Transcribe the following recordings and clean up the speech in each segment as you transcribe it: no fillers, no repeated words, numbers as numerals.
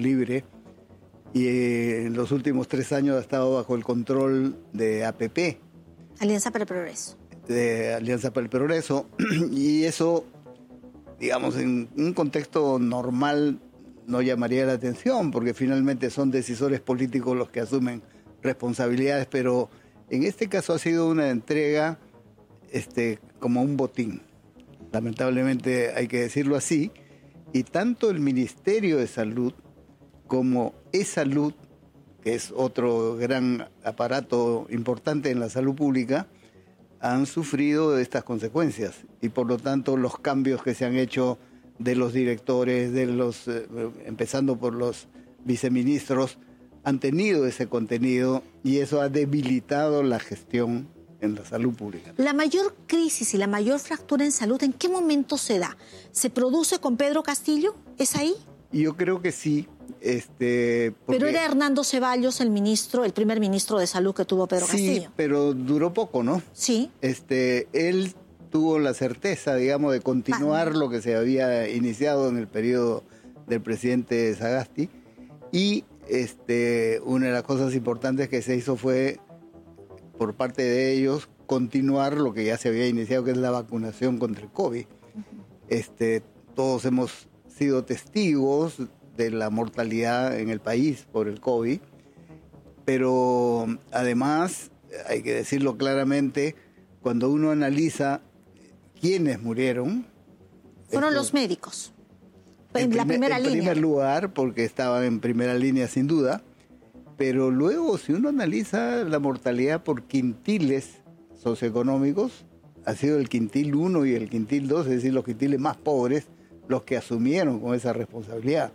Libre, y en los últimos 3 años ha estado bajo el control de APP. Alianza para el Progreso. De Alianza para el Progreso, y eso, digamos, en un contexto normal no llamaría la atención, porque finalmente son decisores políticos los que asumen responsabilidades, pero en este caso ha sido una entrega como un botín. Lamentablemente hay que decirlo así, y tanto el Ministerio de Salud como eSalud, que es otro gran aparato importante en la salud pública, han sufrido de estas consecuencias, y por lo tanto los cambios que se han hecho de los directores, empezando por los viceministros, han tenido ese contenido, y eso ha debilitado la gestión en la salud pública. La mayor crisis y la mayor fractura en salud, ¿en qué momento se da? ¿Se produce con Pedro Castillo? ¿Es ahí? Yo creo que sí. Pero era Hernando Ceballos el primer ministro de salud que tuvo Pedro Castillo. Sí, pero duró poco, ¿no? Sí. Él tuvo la certeza, digamos, de continuar lo que se había iniciado en el periodo del presidente Sagasti, y una de las cosas importantes que se hizo fue, por parte de ellos, continuar lo que ya se había iniciado, que es la vacunación contra el COVID. Todos hemos sido testigos de la mortalidad en el país por el COVID, pero además, hay que decirlo claramente, cuando uno analiza quiénes murieron... Fueron los médicos, en la primera línea. En primer lugar, porque estaban en primera línea sin duda, pero luego, si uno analiza la mortalidad por quintiles socioeconómicos, ha sido el quintil 1 y el quintil 2, es decir, los quintiles más pobres, los que asumieron con esa responsabilidad.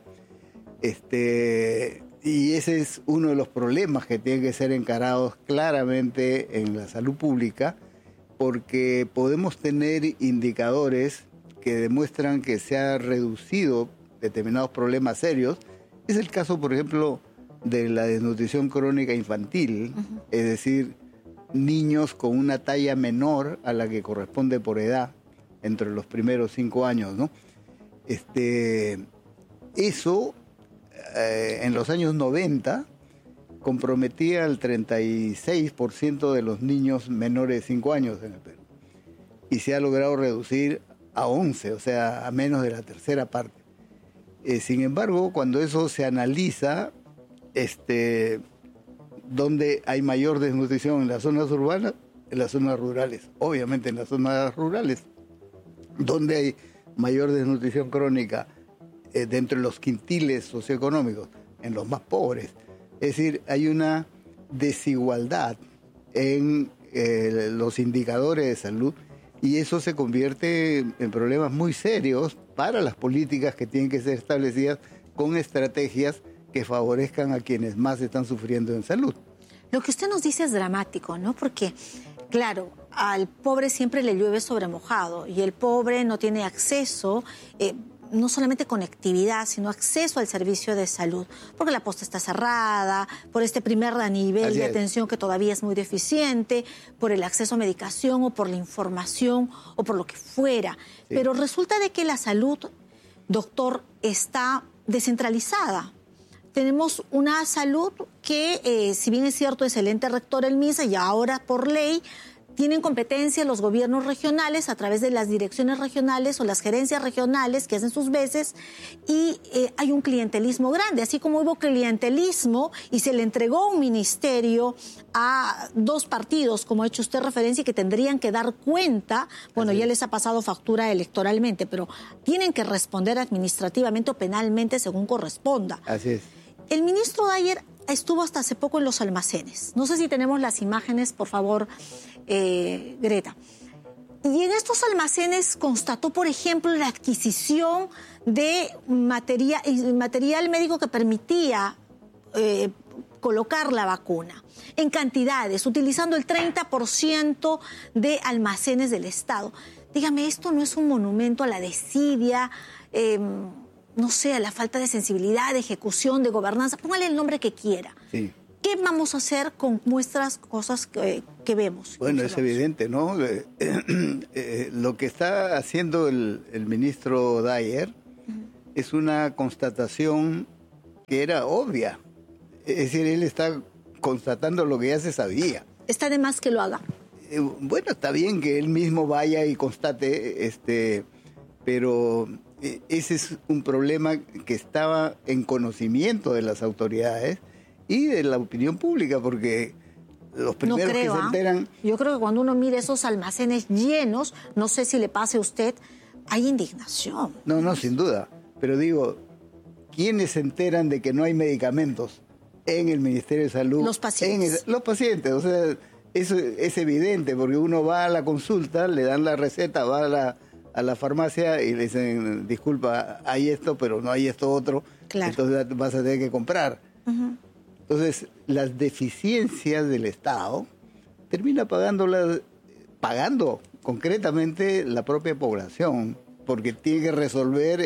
Y ese es uno de los problemas que tienen que ser encarados claramente en la salud pública, porque podemos tener indicadores que demuestran que se ha reducido determinados problemas serios. Es el caso, por ejemplo, de la desnutrición crónica infantil, es decir, niños con una talla menor a la que corresponde por edad entre los primeros 5 años, ¿no? Eso en los años 90 comprometía al 36% de los niños menores de 5 años en el Perú, y se ha logrado reducir a 11, o sea, a menos de la tercera parte. Sin embargo, cuando eso se analiza, ¿dónde hay mayor desnutrición? ¿En las zonas urbanas? En las zonas rurales. Obviamente en las zonas rurales. ¿Dónde hay mayor desnutrición crónica? Dentro de los quintiles socioeconómicos, en los más pobres. Es decir, hay una desigualdad en los indicadores de salud, y eso se convierte en problemas muy serios para las políticas que tienen que ser establecidas con estrategias que favorezcan a quienes más están sufriendo en salud. Lo que usted nos dice es dramático, ¿no? Porque, claro, al pobre siempre le llueve sobre mojado, y el pobre no tiene acceso, no solamente conectividad, sino acceso al servicio de salud, porque la posta está cerrada, por este primer nivel de atención que todavía es muy deficiente, por el acceso a medicación o por la información o por lo que fuera. Sí. Pero resulta de que la salud, doctor, está descentralizada. Tenemos una salud que, si bien es cierto, es el ente rector el MINSA, y ahora por ley tienen competencia los gobiernos regionales a través de las direcciones regionales o las gerencias regionales que hacen sus veces, y hay un clientelismo grande, así como hubo clientelismo y se le entregó un ministerio a 2 partidos, como ha hecho usted referencia, y que tendrían que dar cuenta, bueno, ya les ha pasado factura electoralmente, pero tienen que responder administrativamente o penalmente según corresponda. Así es. El ministro Dyer estuvo hasta hace poco en los almacenes. No sé si tenemos las imágenes, por favor, Greta. Y en estos almacenes constató, por ejemplo, la adquisición de material médico que permitía colocar la vacuna en cantidades, utilizando el 30% de almacenes del Estado. Dígame, ¿esto no es un monumento a la desidia, no sé, a la falta de sensibilidad, de ejecución, de gobernanza? Póngale el nombre que quiera. Sí. ¿Qué vamos a hacer con nuestras cosas que vemos? Bueno, es evidente, ¿no? Lo que está haciendo el ministro Dyer es una constatación que era obvia. Es decir, él está constatando lo que ya se sabía. ¿Está de más que lo haga? Bueno, está bien que él mismo vaya y constate, pero ese es un problema que estaba en conocimiento de las autoridades y de la opinión pública, porque los primeros que se enteran... Yo creo que cuando uno mira esos almacenes llenos, no sé si le pase a usted, hay indignación. No, sin duda. Pero digo, ¿quiénes se enteran de que no hay medicamentos en el Ministerio de Salud? Los pacientes. Los pacientes, o sea, eso es evidente, porque uno va a la consulta, le dan la receta, va a la farmacia y le dicen, disculpa, hay esto, pero no hay esto otro, claro. Entonces vas a tener que comprar. Uh-huh. Entonces, las deficiencias del Estado termina pagando concretamente la propia población, porque tiene que resolver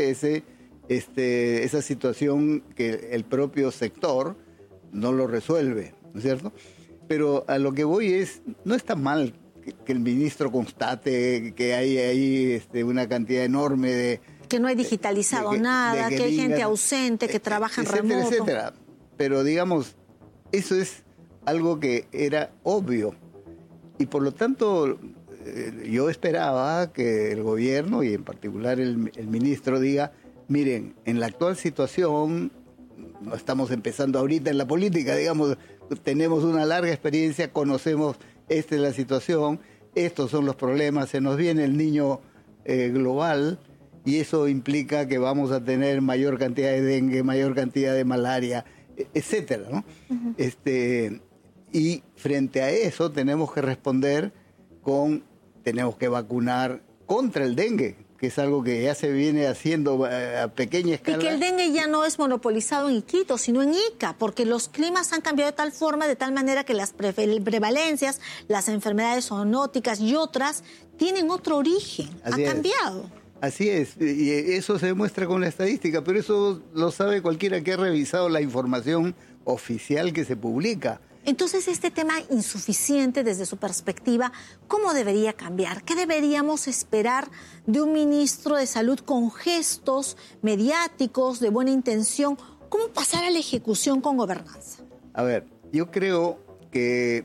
esa situación que el propio sector no lo resuelve, ¿no es cierto? Pero a lo que voy es, no está mal que el ministro constate que hay ahí una cantidad enorme de... Que no hay digitalizado nada, que hay gente ausente, que trabaja en remoto. Etcétera. Pero digamos, eso es algo que era obvio. Y por lo tanto, yo esperaba que el gobierno, y en particular el ministro, diga, miren, en la actual situación, no estamos empezando ahorita en la política, digamos, tenemos una larga experiencia, conocemos esta es la situación, estos son los problemas, se nos viene el niño global y eso implica que vamos a tener mayor cantidad de dengue, mayor cantidad de malaria, etcétera, ¿no? Uh-huh. Y frente a eso tenemos que responder tenemos que vacunar contra el dengue, que es algo que ya se viene haciendo a pequeña escala. Y que el dengue ya no es monopolizado en Iquitos, sino en Ica, porque los climas han cambiado de tal forma, de tal manera que las prevalencias, las enfermedades zoonóticas y otras tienen otro origen. Así ha cambiado. Así es, y eso se demuestra con la estadística, pero eso lo sabe cualquiera que ha revisado la información oficial que se publica. Entonces, este tema insuficiente desde su perspectiva, ¿cómo debería cambiar? ¿Qué deberíamos esperar de un ministro de Salud con gestos mediáticos, de buena intención? ¿Cómo pasar a la ejecución con gobernanza? A ver, yo creo que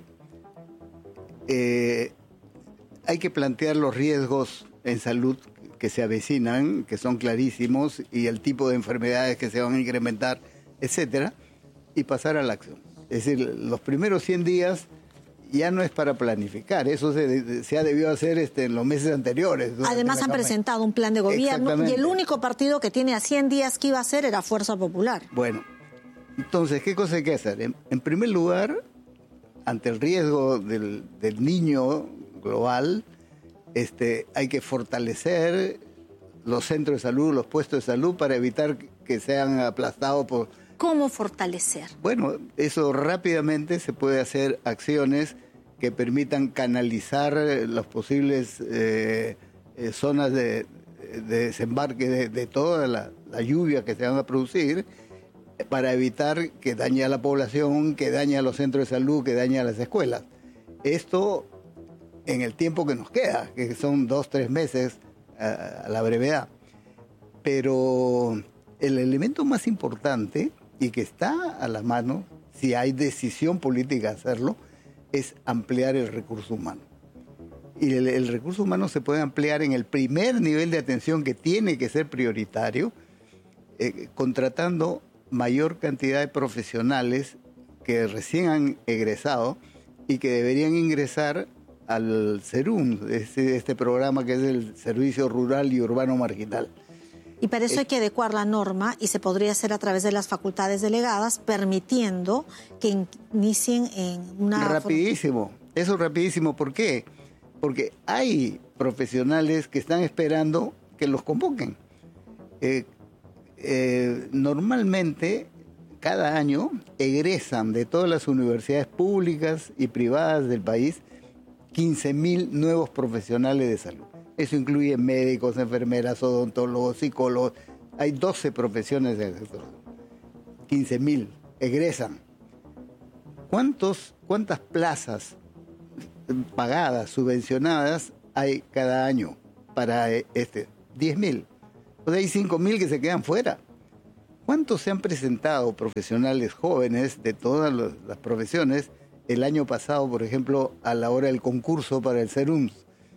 hay que plantear los riesgos en salud que se avecinan, que son clarísimos, y el tipo de enfermedades que se van a incrementar, etcétera, y pasar a la acción. Es decir, los primeros 100 días ya no es para planificar, eso se ha debido hacer en los meses anteriores. Además han presentado un plan de gobierno y el único partido que tiene a 100 días que iba a hacer era Fuerza Popular. Bueno, entonces, ¿qué cosa hay que hacer? En primer lugar, ante el riesgo del niño global, hay que fortalecer los centros de salud, los puestos de salud, para evitar que sean aplastados por... ¿Cómo fortalecer? Bueno, eso rápidamente se puede hacer acciones que permitan canalizar las posibles zonas de desembarque de toda la lluvia que se van a producir, para evitar que dañe a la población, que dañe a los centros de salud, que dañe a las escuelas. Esto en el tiempo que nos queda, que son 2-3 meses a la brevedad. Pero el elemento más importante, y que está a la mano, si hay decisión política de hacerlo, es ampliar el recurso humano. Y el recurso humano se puede ampliar en el primer nivel de atención, que tiene que ser prioritario, contratando mayor cantidad de profesionales que recién han egresado y que deberían ingresar al SERUM, este programa que es el Servicio Rural y Urbano Marginal. Y para eso hay que adecuar la norma, y se podría hacer a través de las facultades delegadas, permitiendo que inicien en una... Rapidísimo, eso rapidísimo. ¿Por qué? Porque hay profesionales que están esperando que los convoquen. Normalmente, cada año, egresan de todas las universidades públicas y privadas del país 15.000 nuevos profesionales de salud. Eso incluye médicos, enfermeras, odontólogos, psicólogos. Hay 12 profesiones del sector. 15.000 egresan. ¿Cuántas plazas pagadas, subvencionadas hay cada año para 10.000? Pues hay 5.000 que se quedan fuera. ¿Cuántos se han presentado profesionales jóvenes de todas las profesiones el año pasado, por ejemplo, a la hora del concurso para el CERUMS?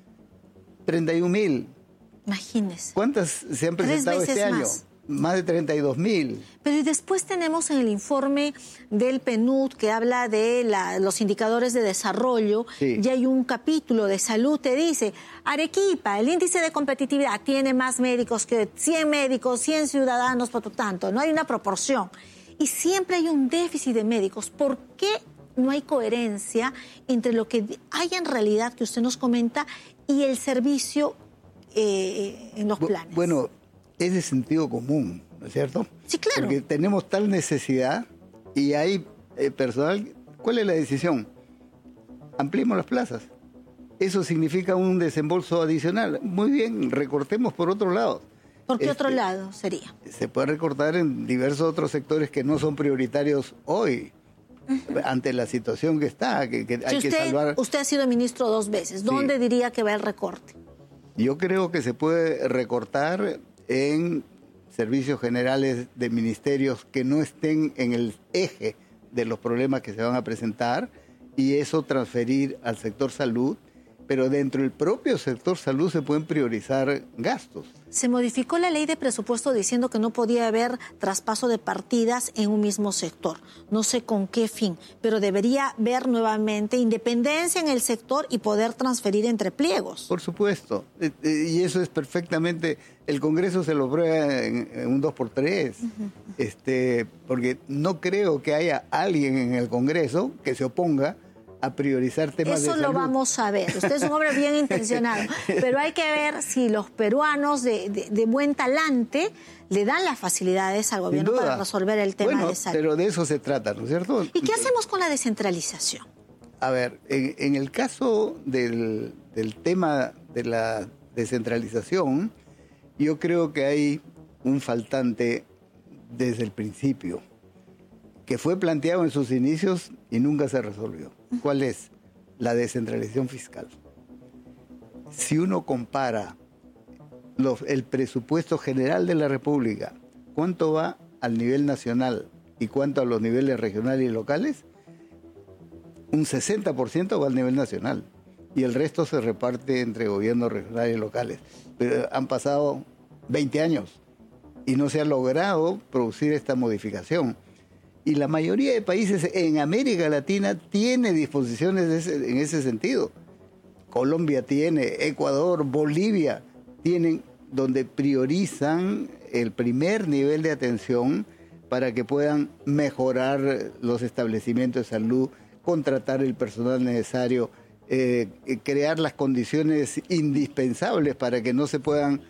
31,000. Imagínese. ¿Cuántas se han presentado este año? Más de 32,000. Pero y después tenemos en el informe del PNUD que habla de los indicadores de desarrollo, sí. Y hay un capítulo de salud, te dice, Arequipa, el índice de competitividad tiene más médicos que 100 médicos, 100 ciudadanos, por lo tanto, no hay una proporción. Y siempre hay un déficit de médicos. ¿Por qué no hay coherencia entre lo que hay en realidad que usted nos comenta y el servicio en los planes? Bueno, es de sentido común, ¿no es cierto? Sí, claro. Porque tenemos tal necesidad y hay personal. ¿Cuál es la decisión? Ampliemos las plazas. Eso significa un desembolso adicional. Muy bien, recortemos por otro lado. ¿Por qué otro lado sería? Se puede recortar en diversos otros sectores que no son prioritarios hoy, ante la situación que está, que hay que salvar. Usted ha sido ministro 2 veces. ¿Dónde Sí. diría que va el recorte? Yo creo que se puede recortar en servicios generales de ministerios que no estén en el eje de los problemas que se van a presentar y eso transferir al sector salud, pero dentro del propio sector salud se pueden priorizar gastos. Se modificó la ley de presupuesto diciendo que no podía haber traspaso de partidas en un mismo sector. No sé con qué fin, pero debería haber nuevamente independencia en el sector y poder transferir entre pliegos. Por supuesto, y eso es perfectamente, el Congreso se lo aprueba en un 2x3, porque no creo que haya alguien en el Congreso que se oponga a priorizar temas de salud. Eso lo vamos a ver. Usted es un hombre bien intencionado, pero hay que ver si los peruanos de buen talante le dan las facilidades al gobierno para resolver el tema de salud. Pero de eso se trata, ¿no es cierto? ¿Y qué hacemos con la descentralización? A ver, en el caso del tema de la descentralización, yo creo que hay un faltante desde el principio, que fue planteado en sus inicios y nunca se resolvió. ¿Cuál es? La descentralización fiscal. Si uno compara el presupuesto general de la República, cuánto va al nivel nacional y cuánto a los niveles regionales y locales, un 60% va al nivel nacional y el resto se reparte entre gobiernos regionales y locales. Pero han pasado 20 años y no se ha logrado producir esta modificación. Y la mayoría de países en América Latina tiene disposiciones en ese sentido. Colombia tiene, Ecuador, Bolivia tienen, donde priorizan el primer nivel de atención para que puedan mejorar los establecimientos de salud, contratar el personal necesario, crear las condiciones indispensables para que no se puedan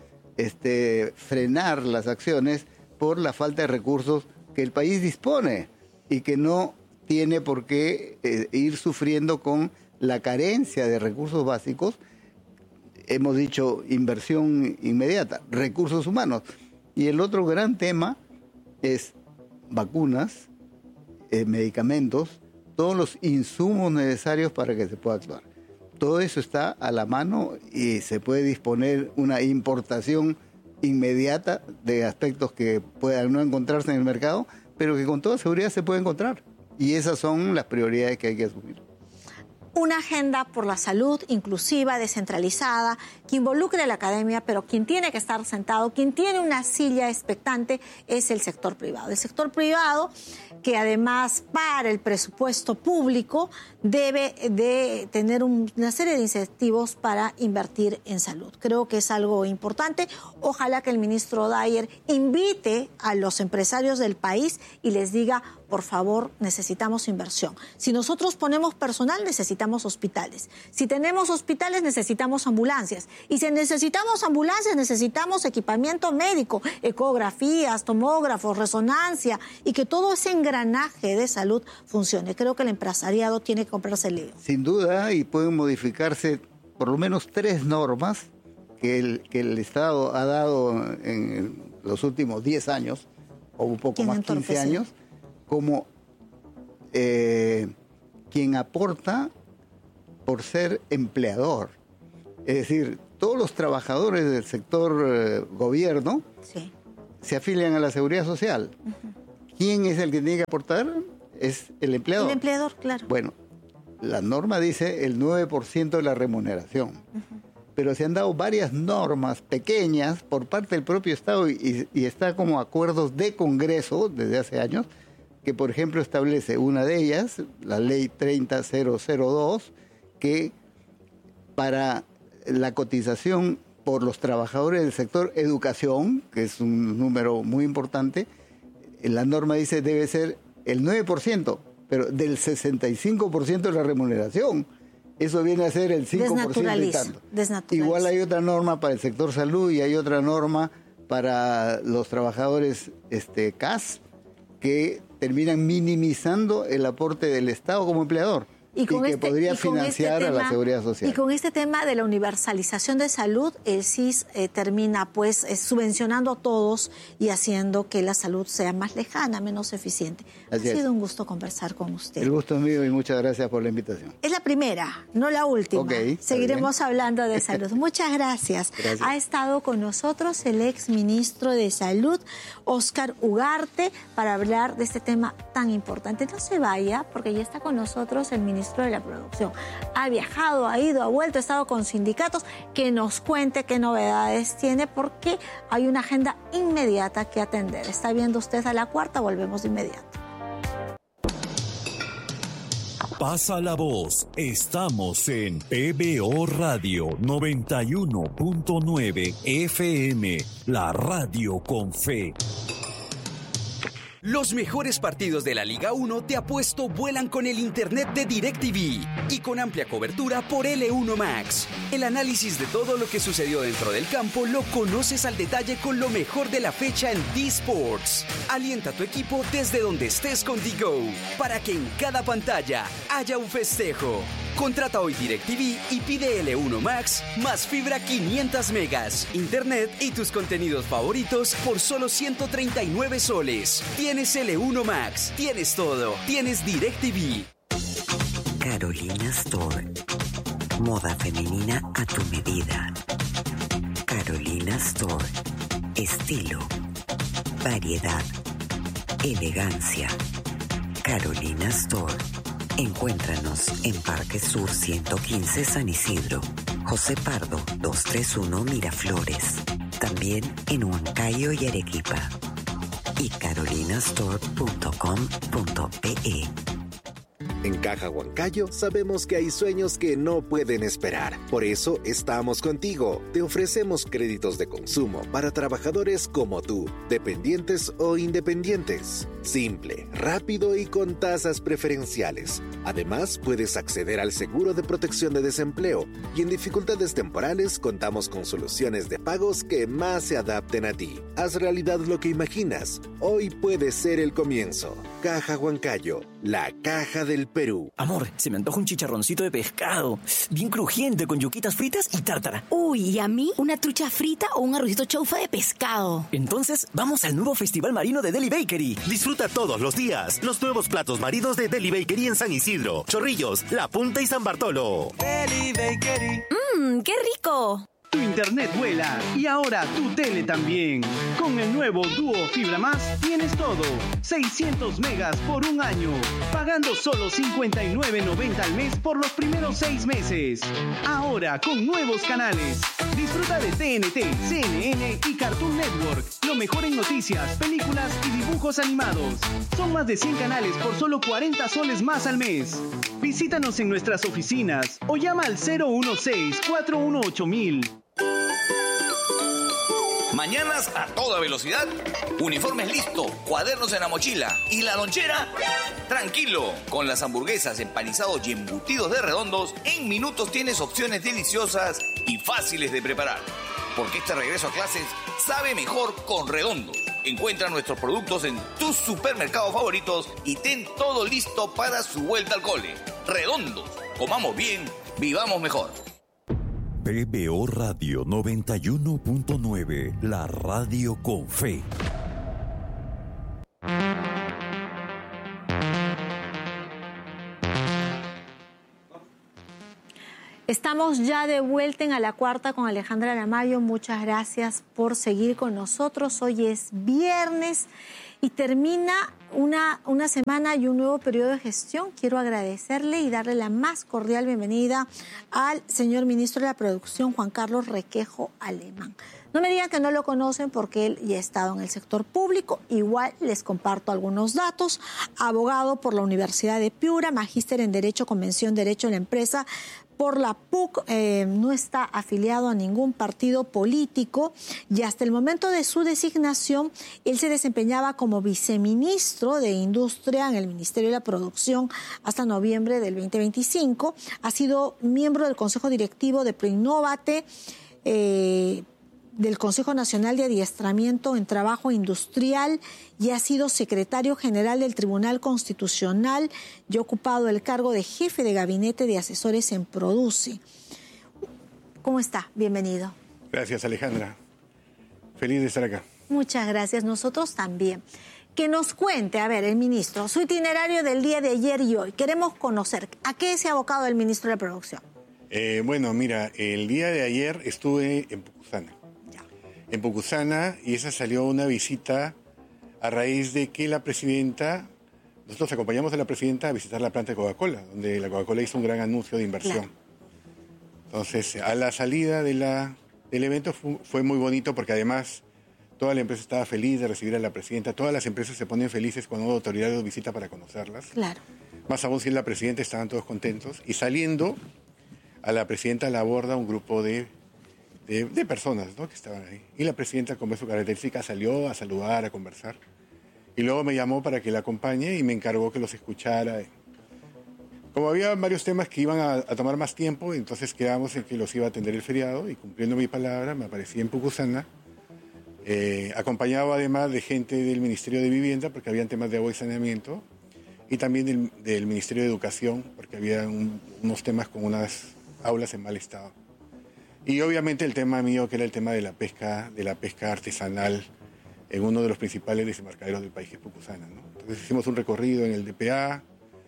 frenar las acciones por la falta de recursos que el país dispone y que no tiene por qué ir sufriendo con la carencia de recursos básicos. Hemos dicho inversión inmediata, recursos humanos. Y el otro gran tema es vacunas, medicamentos, todos los insumos necesarios para que se pueda actuar. Todo eso está a la mano y se puede disponer una importación inmediata de aspectos que puedan no encontrarse en el mercado, pero que con toda seguridad se puede encontrar. Y esas son las prioridades que hay que asumir. Una agenda por la salud inclusiva, descentralizada, que involucre a la academia, pero quien tiene que estar sentado, quien tiene una silla expectante es el sector privado. El sector privado que además para el presupuesto público debe de tener una serie de incentivos para invertir en salud. Creo que es algo importante. Ojalá que el ministro Dyer invite a los empresarios del país y les diga, por favor, necesitamos inversión. Si nosotros ponemos personal, necesitamos hospitales. Si tenemos hospitales, necesitamos ambulancias. Y si necesitamos ambulancias, necesitamos equipamiento médico, ecografías, tomógrafos, resonancia, y que todo ese engranaje de salud funcione. Creo que el empresariado tiene que comprarse el lío. Sin duda, y pueden modificarse por lo menos 3 normas que el Estado ha dado en los últimos 10 años, o un poco más, 15 años, como quien aporta por ser empleador. Es decir, todos los trabajadores del sector gobierno sí, se afilian a la Seguridad Social. ¿Quién es el que tiene que aportar? Es el empleador. El empleador, claro. Bueno, la norma dice el 9% de la remuneración. Pero se han dado varias normas pequeñas por parte del propio Estado y está como acuerdos de Congreso desde hace años, que por ejemplo establece una de ellas, la ley 30002, que para la cotización por los trabajadores del sector educación, que es un número muy importante, la norma dice debe ser el 9%, pero del 65% de la remuneración. Eso viene a ser el 5% y tanto. Igual hay otra norma para el sector salud y hay otra norma para los trabajadores CAS que terminan minimizando el aporte del Estado como empleador. Y que podría financiar a la Seguridad Social. Y con este tema de la universalización de salud, el SIS termina pues subvencionando a todos y haciendo que la salud sea más lejana, menos eficiente. Ha sido un gusto conversar con usted. El gusto es mío y muchas gracias por la invitación. Es la primera, no la última. Okay, seguiremos hablando de salud. Muchas gracias. Ha estado con nosotros el ex ministro de Salud, Óscar Ugarte, para hablar de este tema tan importante. No se vaya, porque ya está con nosotros el ministro de la Producción. Ha viajado, ha ido, ha vuelto, ha estado con sindicatos. Que nos cuente qué novedades tiene, porque hay una agenda inmediata que atender. Está viendo usted a la cuarta, volvemos de inmediato. Pasa la voz. Estamos en PBO Radio 91.9 FM, la radio con fe. Los mejores partidos de la Liga 1 de Apuesto vuelan con el internet de DirecTV y con amplia cobertura por L1 Max. El análisis de todo lo que sucedió dentro del campo lo conoces al detalle con lo mejor de la fecha en D-Sports. Alienta a tu equipo desde donde estés con D-Go para que en cada pantalla haya un festejo. Contrata hoy DirecTV y pide L1 Max más fibra 500 megas, internet y tus contenidos favoritos por solo 139 soles. Tienes L1 Max, tienes todo, tienes DirecTV. Carolina Store. Moda femenina a tu medida. Carolina Store. Estilo, variedad, elegancia. Carolina Store. Encuéntranos en Parque Sur 115 San Isidro, José Pardo 231 Miraflores, también en Huancayo y Arequipa, y carolinastore.com.pe. En Caja Huancayo sabemos que hay sueños que no pueden esperar. Por eso estamos contigo. Te ofrecemos créditos de consumo para trabajadores como tú, dependientes o independientes. Simple, rápido y con tasas preferenciales. Además, puedes acceder al seguro de protección de desempleo y en dificultades temporales contamos con soluciones de pagos que más se adapten a ti. Haz realidad lo que imaginas. Hoy puede ser el comienzo. Caja Huancayo, la caja del Perú. Amor, se me antoja un chicharroncito de pescado, bien crujiente, con yuquitas fritas y tártara. Uy, ¿y a mí? ¿Una trucha frita o un arrocito chaufa de pescado? Entonces, vamos al nuevo Festival Marino de Deli Bakery. Disfruta todos los días los nuevos platos marinos de Deli Bakery en San Isidro, Chorrillos, La Punta y San Bartolo. Deli Bakery. ¡Qué rico! Tu internet vuela y ahora tu tele también. Con el nuevo Duo Fibra Más tienes todo. 600 megas por un año. Pagando solo $59.90 al mes por los primeros 6 meses. Ahora con nuevos canales. Disfruta de TNT, CNN y Cartoon Network. Lo mejor en noticias, películas y dibujos animados. Son más de 100 canales por solo 40 soles más al mes. Visítanos en nuestras oficinas o llama al 016-418-1000. Mañanas a toda velocidad, uniformes listo, cuadernos en la mochila y la lonchera, tranquilo. Con las hamburguesas, empanizados y embutidos de Redondos, en minutos tienes opciones deliciosas y fáciles de preparar. Porque este regreso a clases sabe mejor con Redondos. Encuentra nuestros productos en tus supermercados favoritos y ten todo listo para su vuelta al cole. Redondos, comamos bien, vivamos mejor. PBO Radio 91.9, la radio con fe. Estamos ya de vuelta en A la Cuarta con Alejandra Aramayo. Muchas gracias por seguir con nosotros. Hoy es viernes y termina una semana y un nuevo periodo de gestión. Quiero agradecerle y darle la más cordial bienvenida al señor ministro de la Producción, Juan Carlos Requejo Alemán. No me digan que no lo conocen porque él ya ha estado en el sector público. Igual les comparto algunos datos. Abogado por la Universidad de Piura, magíster en Derecho, Convención Derecho de la Empresa por la PUC, no está afiliado a ningún partido político y hasta el momento de su designación, él se desempeñaba como viceministro de Industria en el Ministerio de la Producción hasta noviembre del 2025. Ha sido miembro del Consejo Directivo de Proinnovate, del Consejo Nacional de Adiestramiento en Trabajo Industrial y ha sido secretario general del Tribunal Constitucional y ha ocupado el cargo de jefe de gabinete de asesores en Produce. ¿Cómo está? Bienvenido. Gracias, Alejandra. Feliz de estar acá. Muchas gracias. Nosotros también. Que nos cuente, a ver, el ministro, su itinerario del día de ayer y hoy. Queremos conocer a qué se ha abocado el ministro de la Producción. Bueno, mira, el día de ayer estuve en Pucusana. En Pucusana, y esa salió una visita a raíz de que la presidenta, nosotros acompañamos a la presidenta a visitar la planta de Coca-Cola, donde la Coca-Cola hizo un gran anuncio de inversión. Claro. Entonces, a la salida del evento fue muy bonito porque además toda la empresa estaba feliz de recibir a la presidenta. Todas las empresas se ponen felices cuando una autoridad los visita para conocerlas. Claro. Más aún si es la presidenta, estaban todos contentos. Y saliendo, a la presidenta la aborda un grupo de personas, ¿no?, que estaban ahí. Y la presidenta, como es su característica, salió a saludar, a conversar. Y luego me llamó para que la acompañe y me encargó que los escuchara. Como había varios temas que iban a tomar más tiempo, entonces quedamos en que los iba a atender el feriado y cumpliendo mi palabra me aparecí en Pucusana, acompañado además de gente del Ministerio de Vivienda, porque habían temas de agua y saneamiento, y también del Ministerio de Educación, porque había unos temas con unas aulas en mal estado. Y obviamente el tema mío, que era el tema de la pesca artesanal en uno de los principales desembarcaderos del país, que es Pucusana, ¿no? Entonces hicimos un recorrido en el DPA.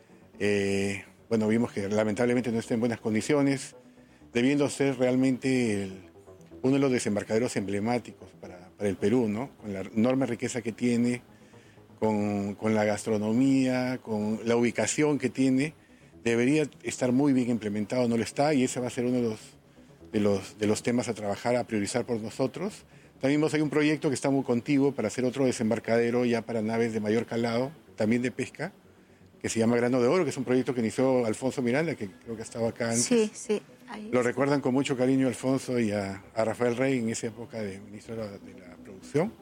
Bueno, vimos que lamentablemente no está en buenas condiciones, debiendo ser realmente uno de los desembarcaderos emblemáticos para el Perú, ¿no? Con la enorme riqueza que tiene, con la gastronomía, con la ubicación que tiene, debería estar muy bien implementado, no lo está, y ese va a ser uno de los temas a trabajar, a priorizar por nosotros. También hay un proyecto que está muy contiguo para hacer otro desembarcadero ya para naves de mayor calado, también de pesca, que se llama Grano de Oro, que es un proyecto que inició Alfonso Miranda, que creo que estaba acá antes. Sí, sí. Ahí lo recuerdan con mucho cariño a Alfonso y a Rafael Rey en esa época de ministro de la Producción.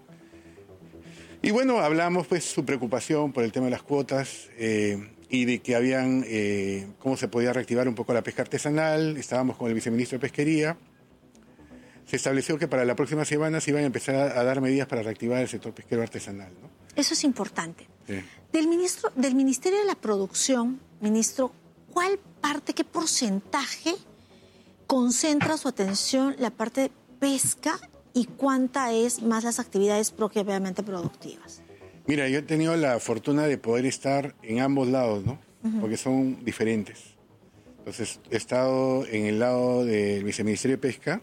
Y bueno, hablamos pues su preocupación por el tema de las cuotas, y de que habían, cómo se podía reactivar un poco la pesca artesanal. Estábamos con el viceministro de Pesquería. Se estableció que para la próxima semana se iban a empezar a dar medidas para reactivar el sector pesquero artesanal, ¿no? Eso es importante. Sí. Del Ministerio de la Producción, ministro, qué porcentaje concentra su atención la parte de pesca y cuánta es más las actividades propiamente productivas? Mira, yo he tenido la fortuna de poder estar en ambos lados, ¿no? Uh-huh. Porque son diferentes. Entonces, he estado en el lado del Viceministerio de Pesca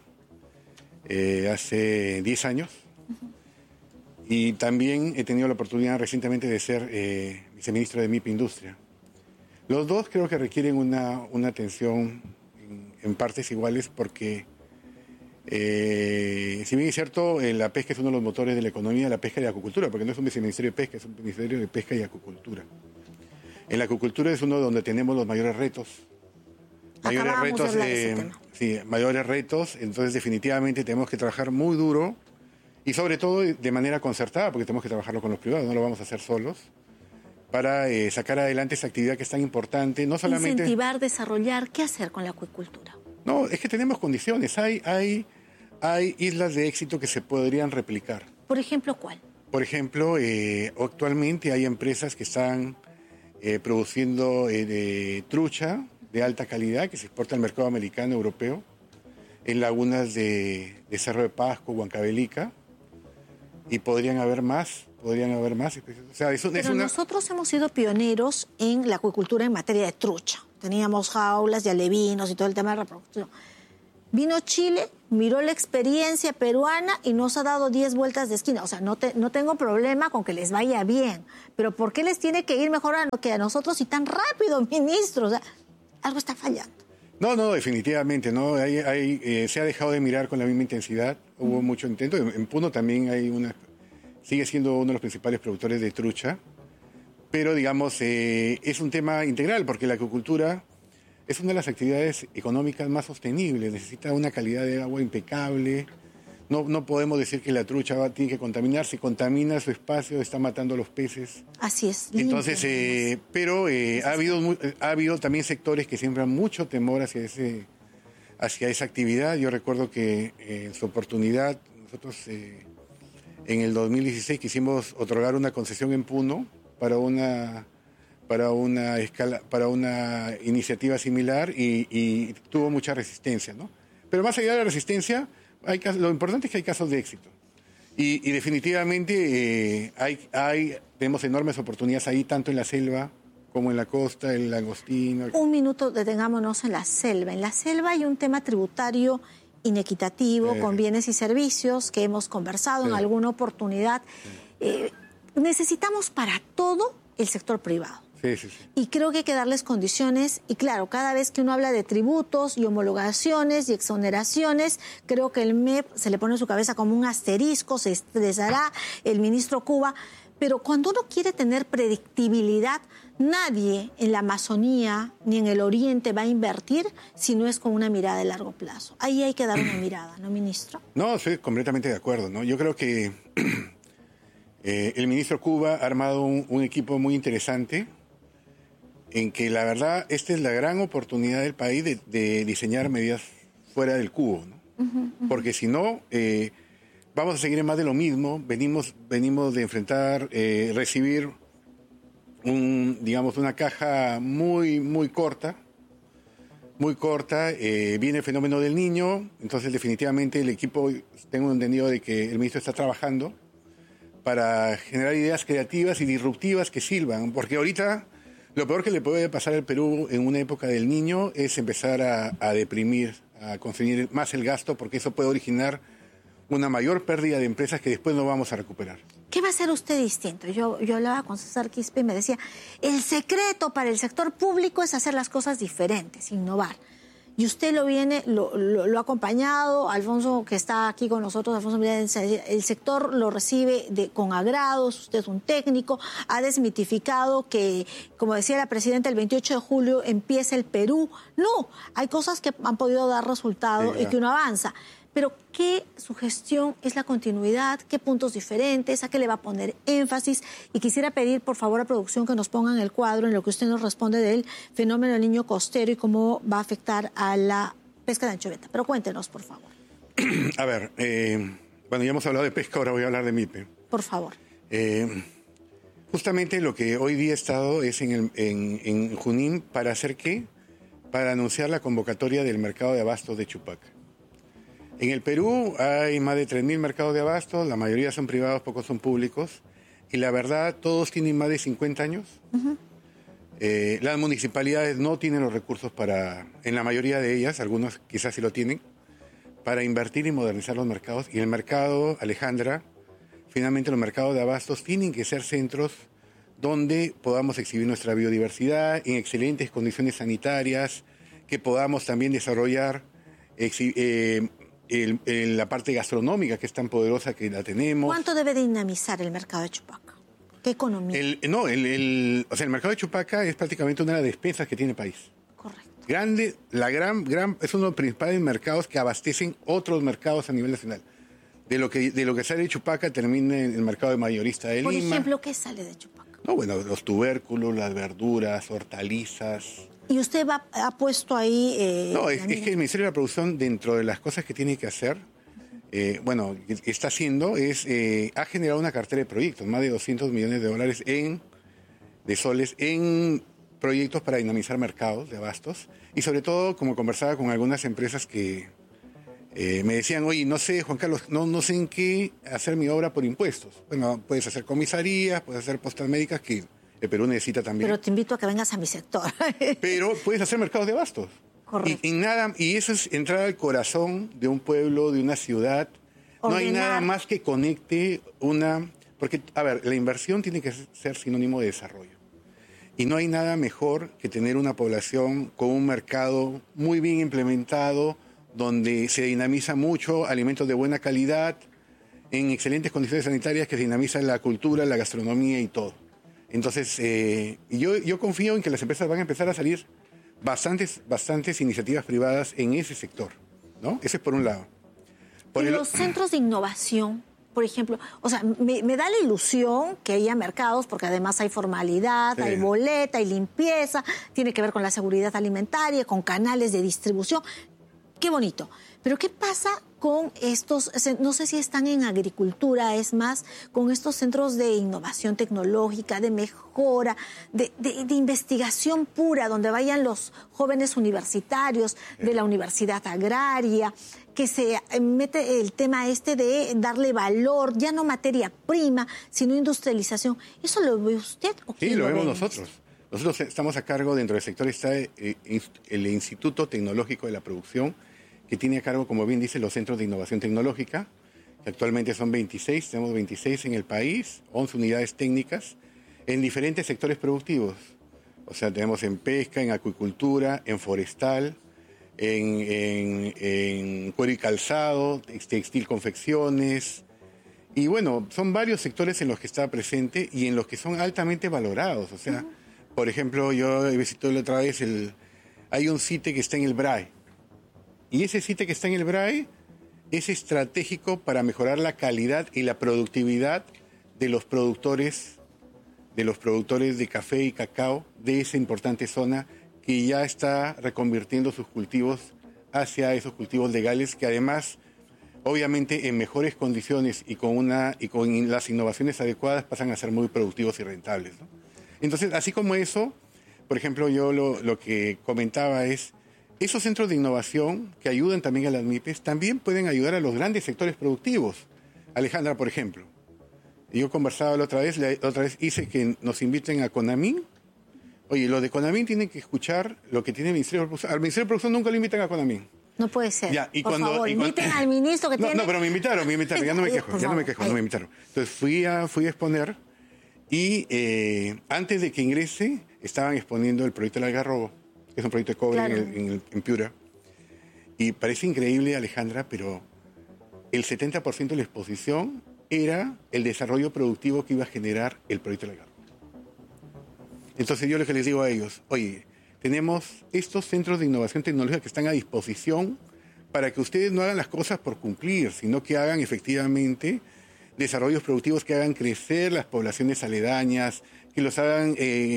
hace 10 años. Uh-huh. Y también he tenido la oportunidad recientemente de ser viceministro de MIP Industria. Los dos creo que requieren una atención en partes iguales porque... si bien es cierto, la pesca es uno de los motores de la economía, la pesca y la acuicultura, porque no es un viceministerio de pesca, es un ministerio de pesca y acuicultura. En la acuicultura es uno donde tenemos los mayores retos. Mayores retos, entonces definitivamente tenemos que trabajar muy duro y sobre todo de manera concertada, porque tenemos que trabajarlo con los privados, no lo vamos a hacer solos, para sacar adelante esa actividad que es tan importante, no solamente... Incentivar, desarrollar, ¿qué hacer con la acuicultura? No, es que tenemos condiciones, hay islas de éxito que se podrían replicar. ¿Por ejemplo, cuál? Por ejemplo, actualmente hay empresas que están produciendo trucha de alta calidad que se exporta al mercado americano, europeo, en lagunas de Cerro de Pasco, Huancavelica, y podrían haber más. O sea, Pero nosotros hemos sido pioneros en la acuicultura en materia de trucha. teníamos jaulas y alevinos y todo el tema de reproducción. Vino Chile, miró la experiencia peruana y nos ha dado 10 vueltas de esquina. O sea, no tengo problema con que les vaya bien, pero ¿por qué les tiene que ir mejor que a nosotros y tan rápido, ministro? O sea, algo está fallando. No, definitivamente, ¿no? Se ha dejado de mirar con la misma intensidad. Hubo mucho intento. En Puno también sigue siendo uno de los principales productores de trucha, pero digamos, es un tema integral porque la acuicultura es una de las actividades económicas más sostenibles, necesita una calidad de agua impecable. No podemos decir que la trucha tiene que contaminar, si contamina su espacio está matando a los peces. Así es. Entonces, ha habido también sectores que siembran mucho temor hacia esa actividad. Yo recuerdo que en su oportunidad, nosotros en el 2016 quisimos otorgar una concesión en Puno para una iniciativa similar y tuvo mucha resistencia, ¿no? Pero más allá de la resistencia, lo importante es que hay casos de éxito. Y definitivamente tenemos enormes oportunidades ahí, tanto en la selva como en la costa, el langostino. Un minuto, detengámonos en la selva. En la selva hay un tema tributario inequitativo con bienes y servicios que hemos conversado en alguna oportunidad. Necesitamos para todo el sector privado. Sí. Y creo que hay que darles condiciones. Y claro, cada vez que uno habla de tributos y homologaciones y exoneraciones, creo que el MEP se le pone en su cabeza como un asterisco, se estresará el ministro Cuba. Pero cuando uno quiere tener predictibilidad, nadie en la Amazonía ni en el Oriente va a invertir si no es con una mirada de largo plazo. Ahí hay que dar una mirada, ¿no, ministro? No, estoy completamente de acuerdo, ¿no? Yo creo que el ministro Cuba ha armado un equipo muy interesante en que la verdad esta es la gran oportunidad del país de diseñar medidas fuera del cubo, ¿no? Porque si no, vamos a seguir en más de lo mismo. Venimos de enfrentar, recibir una caja muy corta. Viene el fenómeno del Niño, entonces definitivamente el equipo, tengo entendido de que el ministro está trabajando para generar ideas creativas y disruptivas que sirvan, porque ahorita lo peor que le puede pasar al Perú en una época del Niño es empezar a deprimir, a conseguir más el gasto, porque eso puede originar una mayor pérdida de empresas que después no vamos a recuperar. ¿Qué va a hacer usted distinto? Yo hablaba con César Quispe y me decía, el secreto para el sector público es hacer las cosas diferentes, innovar. Y usted lo ha acompañado, Alfonso, que está aquí con nosotros, Alfonso Miranda, el sector lo recibe con agrados, usted es un técnico, ha desmitificado que, como decía la presidenta, el 28 de julio empieza el Perú. No, hay cosas que han podido dar resultado y que uno avanza. Pero ¿qué sugestión es la continuidad? ¿Qué puntos diferentes? ¿A qué le va a poner énfasis? Y quisiera pedir, por favor, a producción que nos pongan el cuadro en lo que usted nos responde del fenómeno del niño costero y cómo va a afectar a la pesca de anchoveta. Pero cuéntenos, por favor. A ver, ya hemos hablado de pesca, ahora voy a hablar de MIPE. Por favor. Justamente lo que hoy día he estado es en Junín para hacer ¿qué? Para anunciar la convocatoria del mercado de abastos de Chupaca. En el Perú hay más de 3.000 mercados de abastos, la mayoría son privados, pocos son públicos, y la verdad todos tienen más de 50 años. Las municipalidades no tienen los recursos en la mayoría de ellas, algunos quizás sí lo tienen, para invertir y modernizar los mercados. Y el mercado, Alejandra, finalmente los mercados de abastos tienen que ser centros donde podamos exhibir nuestra biodiversidad en excelentes condiciones sanitarias, que podamos también desarrollar la parte gastronómica, que es tan poderosa que la tenemos. ¿Cuánto debe dinamizar el mercado de Chupaca? ¿Qué economía? El mercado de Chupaca es prácticamente una de las despensas que tiene el país. Correcto. Es uno de los principales mercados que abastecen otros mercados a nivel nacional. De lo que sale de Chupaca termina en el mercado de mayorista de Lima. Por ejemplo, ¿qué sale de Chupaca? Los tubérculos, las verduras, hortalizas. ¿Y usted ha puesto ahí...? Es que el Ministerio de la Producción, dentro de las cosas que tiene que hacer, que está haciendo, ha generado una cartera de proyectos, más de $200 millones de soles en proyectos para dinamizar mercados de abastos. Y sobre todo, como conversaba con algunas empresas que me decían, oye, no sé, Juan Carlos, no sé en qué hacer mi obra por impuestos. Bueno, puedes hacer comisarías, puedes hacer postas médicas, que El Perú necesita también. Pero te invito a que vengas a mi sector. Pero puedes hacer mercados de abastos. Correcto. Y eso es entrar al corazón de un pueblo, de una ciudad. No hay nada más que conecte Porque, a ver, la inversión tiene que ser sinónimo de desarrollo. Y no hay nada mejor que tener una población con un mercado muy bien implementado, donde se dinamiza mucho, alimentos de buena calidad, en excelentes condiciones sanitarias, que dinamiza la cultura, la gastronomía y todo. Entonces, yo confío en que las empresas van a empezar a salir bastantes iniciativas privadas en ese sector, ¿no? Ese es por un lado. Los centros de innovación, por ejemplo, o sea, me da la ilusión que haya mercados, porque además hay formalidad, hay boleta, hay limpieza, tiene que ver con la seguridad alimentaria, con canales de distribución. Qué bonito. Pero ¿qué pasa con estos, no sé si están en agricultura, es más, con estos centros de innovación tecnológica, de mejora, de investigación pura, donde vayan los jóvenes universitarios de la universidad agraria, que se mete el tema de darle valor, ya no materia prima, sino industrialización? ¿Eso lo ve usted o quién Sí, lo vemos ve? nosotros. Nosotros estamos a cargo, dentro del sector está el Instituto Tecnológico de la Producción, que tiene a cargo, como bien dice, los centros de innovación tecnológica, que actualmente son 26, tenemos 26 en el país, 11 unidades técnicas, en diferentes sectores productivos. O sea, tenemos en pesca, en acuicultura, en forestal, en cuero y calzado, textil, confecciones. Y bueno, son varios sectores en los que está presente y en los que son altamente valorados. O sea, por ejemplo, yo he visitado la otra vez, hay un sitio que está en el BRAE. Y ese sitio que está en el BRAE es estratégico para mejorar la calidad y la productividad de los productores de café y cacao de esa importante zona, que ya está reconvirtiendo sus cultivos hacia esos cultivos legales, que además, obviamente, en mejores condiciones y con las innovaciones adecuadas, pasan a ser muy productivos y rentables, ¿no? Entonces, así como eso, por ejemplo, yo lo que comentaba es, esos centros de innovación que ayudan también a las MIPES también pueden ayudar a los grandes sectores productivos. Alejandra, por ejemplo, yo conversaba la otra vez hice que nos inviten a Conamín. Oye, los de Conamín tienen que escuchar lo que tiene el Ministerio de Producción. Al Ministerio de Producción nunca lo invitan a Conamín. No puede ser. Ya, por favor, inviten al ministro que tiene... No, pero me invitaron, ya no me quejo, no me invitaron. Entonces fui a exponer y antes de que ingrese estaban exponiendo el proyecto del Algarrobo, que es un proyecto de cobre en Piura. Y parece increíble, Alejandra, pero el 70% de la exposición era el desarrollo productivo que iba a generar el proyecto del Algarrobo. Entonces yo lo que les digo a ellos, oye, tenemos estos centros de innovación tecnológica que están a disposición para que ustedes no hagan las cosas por cumplir, sino que hagan efectivamente desarrollos productivos que hagan crecer las poblaciones aledañas, que los hagan,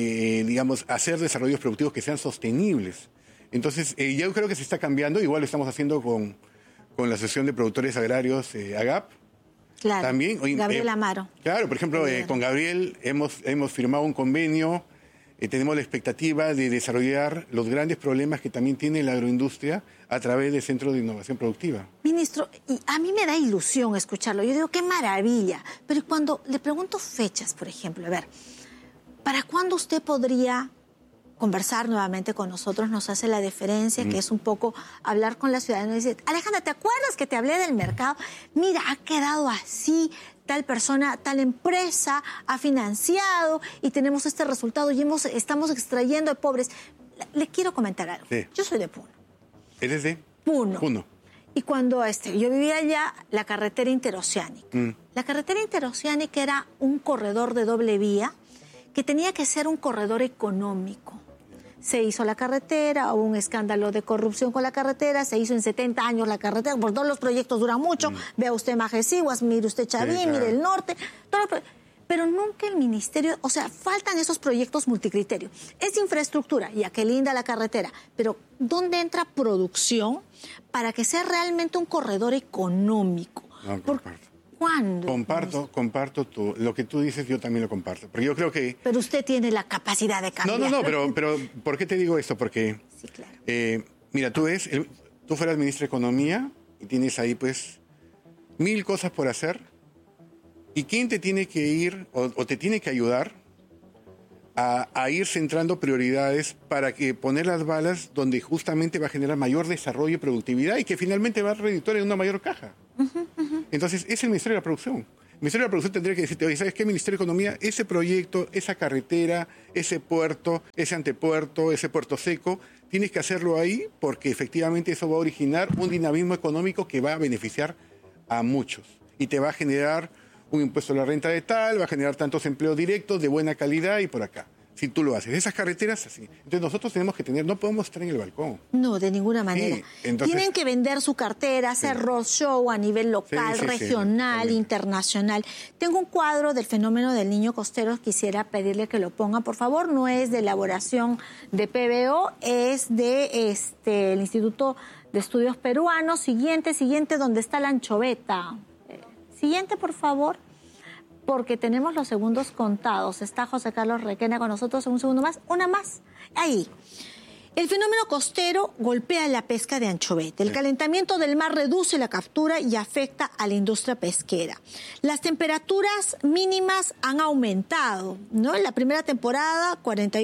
hacer desarrollos productivos que sean sostenibles. Entonces, yo creo que se está cambiando, igual lo estamos haciendo con la Asociación de Productores Agrarios, AGAP. Claro, también, Gabriel Amaro. Claro, por ejemplo, con Gabriel hemos firmado un convenio, tenemos la expectativa de desarrollar los grandes problemas que también tiene la agroindustria a través de centros de innovación productiva. Ministro, y a mí me da ilusión escucharlo. Yo digo, qué maravilla. Pero cuando le pregunto fechas, por ejemplo, a ver, ¿para cuándo usted podría conversar nuevamente con nosotros? Nos hace la deferencia, que es un poco hablar con la ciudadanía y decir, Alejandra, ¿te acuerdas que te hablé del mercado? Mira, ha quedado así, tal persona, tal empresa ha financiado y tenemos este resultado y estamos extrayendo de pobres. Le quiero comentar algo. Sí. Yo soy de Puno. ¿Eres de? Puno. Y cuando yo vivía allá, la carretera interoceánica. La carretera interoceánica era un corredor de doble vía que tenía que ser un corredor económico. Se hizo la carretera, hubo un escándalo de corrupción con la carretera, se hizo en 70 años la carretera, por todos los proyectos duran mucho, vea usted Majesiguas, mire usted Chavín, sí, claro. Mire el norte, pero nunca el ministerio, o sea, faltan esos proyectos multicriterios. Es infraestructura, ya que linda la carretera, pero ¿dónde entra producción para que sea realmente un corredor económico? No, comparto. ¿Cuándo? Comparto lo que tú dices, yo también lo comparto. Porque yo creo que... Pero usted tiene la capacidad de cambiar. No, pero ¿por qué te digo esto? Porque, sí, claro. Mira, tú fueras ministra de Economía y tienes ahí, pues, 1000 cosas por hacer. ¿Y quién te tiene que ir o te tiene que ayudar a ir centrando prioridades para que poner las balas donde justamente va a generar mayor desarrollo y productividad y que finalmente va a redituar en una mayor caja. Entonces, es el Ministerio de la Producción. El Ministerio de la Producción tendría que decirte, oye, ¿sabes qué, Ministerio de Economía? Ese proyecto, esa carretera, ese puerto, ese antepuerto, ese puerto seco, tienes que hacerlo ahí porque efectivamente eso va a originar un dinamismo económico que va a beneficiar a muchos y te va a generar un impuesto a la renta de tal, va a generar tantos empleos directos de buena calidad y por acá. Si tú lo haces, esas carreteras así. Entonces nosotros tenemos que tener, no podemos estar en el balcón. No, de ninguna manera. Sí, entonces, tienen que vender su cartera, hacer roadshow a nivel local, regional, internacional. Tengo un cuadro del fenómeno del niño costero, quisiera pedirle que lo pongan, por favor. No es de elaboración de PBO, es de el Instituto de Estudios Peruanos. Siguiente, donde está la anchoveta. Siguiente, por favor, porque tenemos los segundos contados. Está José Carlos Requena con nosotros, un segundo más, una más. Ahí. El fenómeno costero golpea la pesca de anchoveta. El calentamiento del mar reduce la captura y afecta a la industria pesquera. Las temperaturas mínimas han aumentado, ¿no? En la primera temporada,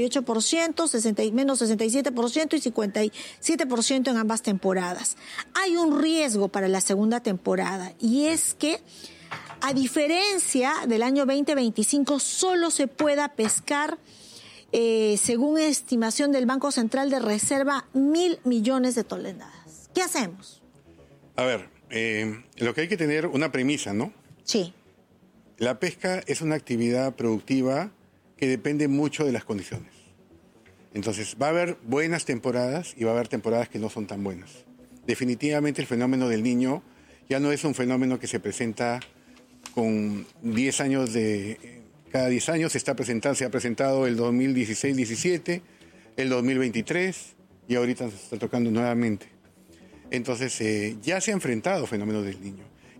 48%, menos 67% y 57% en ambas temporadas. Hay un riesgo para la segunda temporada y es que, a diferencia del año 2025, solo se pueda pescar, según estimación del Banco Central de Reserva, 1.000 millones de toneladas. ¿Qué hacemos? A ver, lo que hay que tener una premisa, ¿no? Sí. La pesca es una actividad productiva que depende mucho de las condiciones. Entonces, va a haber buenas temporadas y va a haber temporadas que no son tan buenas. Definitivamente el fenómeno del Niño ya no es un fenómeno que se presenta con 10 años cada 10 años se ha presentado el 2016-17, el 2023 y ahorita se está tocando nuevamente. Entonces ya se ha enfrentado fenómenos del Niño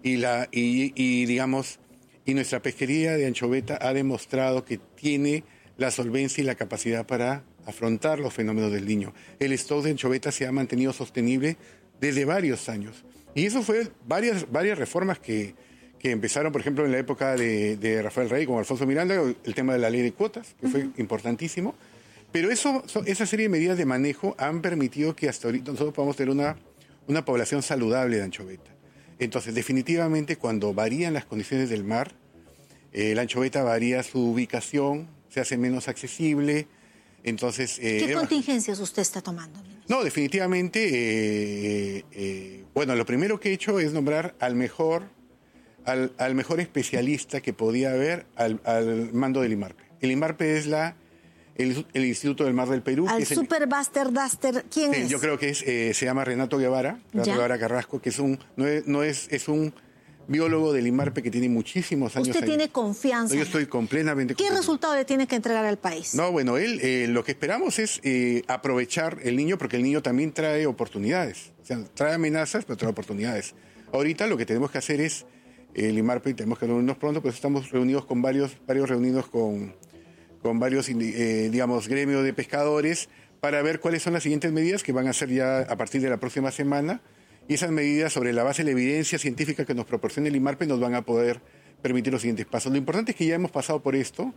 y nuestra pesquería de anchoveta ha demostrado que tiene la solvencia y la capacidad para afrontar los fenómenos del Niño. El stock de anchoveta se ha mantenido sostenible desde varios años y eso fue varias reformas que empezaron, por ejemplo, en la época de Rafael Rey con Alfonso Miranda, el tema de la ley de cuotas, que fue importantísimo. Pero esa serie de medidas de manejo han permitido que hasta ahorita nosotros podamos tener una población saludable de anchoveta. Entonces, definitivamente, cuando varían las condiciones del mar, la anchoveta varía su ubicación, se hace menos accesible. Entonces, ¿qué contingencias usted está tomando? No, definitivamente, lo primero que he hecho es nombrar al mejor especialista que podía haber al mando del IMARPE. El IMARPE es el Instituto del Mar del Perú. Al Superbuster Duster, ¿quién es? Yo creo que se llama Renato Guevara Carrasco, que es un biólogo del IMARPE que tiene muchísimos años. ¿Usted tiene confianza? Yo estoy completamente confiado. ¿Qué resultado le tiene que entregar al país? No, bueno, lo que esperamos es aprovechar el Niño, porque el Niño también trae oportunidades. O sea, trae amenazas, pero trae oportunidades. Ahorita lo que tenemos que hacer es el IMARPE, tenemos que reunirnos pronto, pues estamos reunidos con varios reunidos con varios, gremios de pescadores para ver cuáles son las siguientes medidas que van a hacer ya a partir de la próxima semana. Y esas medidas, sobre la base de la evidencia científica que nos proporciona el IMARPE, nos van a poder permitir los siguientes pasos. Lo importante es que ya hemos pasado por esto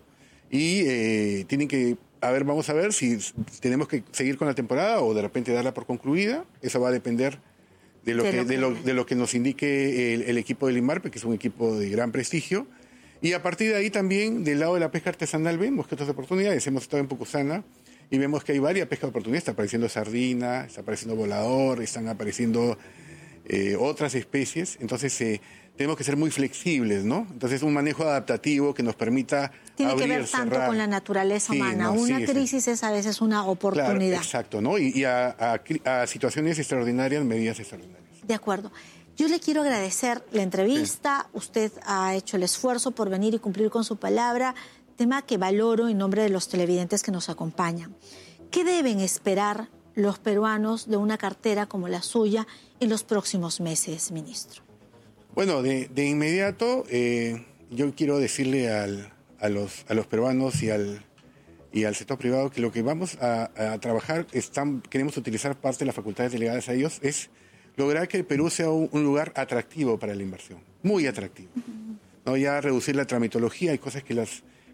y vamos a ver si tenemos que seguir con la temporada o de repente darla por concluida. Eso va a depender de lo que nos indique el equipo del IMARPE, que es un equipo de gran prestigio. Y a partir de ahí también, del lado de la pesca artesanal, vemos que otras oportunidades. Hemos estado en Pucusana y vemos que hay varias pescas de oportunidades. Está apareciendo sardina, está apareciendo volador, están apareciendo otras especies. Entonces, tenemos que ser muy flexibles, ¿no? Entonces, un manejo adaptativo que nos permita Tiene abrir, que ver tanto cerrar. Con la naturaleza humana. Una crisis es a veces una oportunidad. Claro, exacto, ¿no? Y a situaciones extraordinarias, medidas extraordinarias. De acuerdo. Yo le quiero agradecer la entrevista. Sí. Usted ha hecho el esfuerzo por venir y cumplir con su palabra, tema que valoro en nombre de los televidentes que nos acompañan. ¿Qué deben esperar los peruanos de una cartera como la suya en los próximos meses, ministro? Bueno, de inmediato yo quiero decirle a los peruanos y al sector privado que lo que vamos a trabajar, queremos utilizar parte de las facultades delegadas a ellos, es lograr que el Perú sea un lugar atractivo para la inversión, muy atractivo. ¿No? Ya reducir la tramitología, hay cosas que